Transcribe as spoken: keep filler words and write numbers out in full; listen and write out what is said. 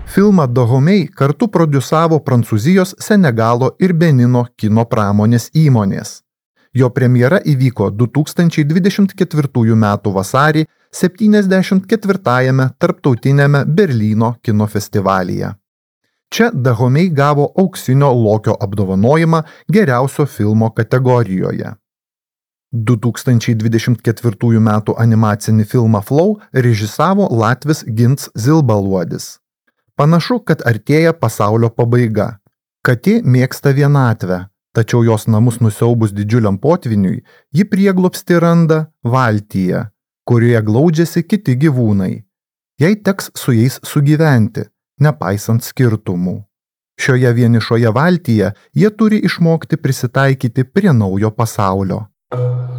Filmą Dahomey kartu prodiusavo Prancūzijos, Senegalo ir Benino kino pramonės įmonės. Jo premjera įvyko du tūkstančiai dvidešimt ketvirtųjų metų vasarį septyniasdešimt ketvirtajame tarptautiniame Berlyno kino festivalyje. Čia Dahomey gavo auksinio lokio apdovanojimą geriausio filmo kategorijoje. du tūkstančiai dvidešimt ketvirtųjų metų animacinį filmą Flow režisavo latvis Gints Zilbaluodis. Panašu, kad artėja pasaulio pabaiga. Katė mėgsta vienatvę, tačiau jos namus nusiaubus didžiuliam potviniui, ji prieglobstį randa valtyje, kurioje glaudžiasi kiti gyvūnai. Jai teks su jais sugyventi, nepaisant skirtumų. Šioje vienišoje valtyje jie turi išmokti prisitaikyti prie naujo pasaulio.